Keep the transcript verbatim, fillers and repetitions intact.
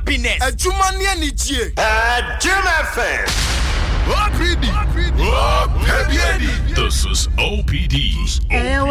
happiness. Adwuma ne anigye. Jim F M. O P D. O P D. This is O P D.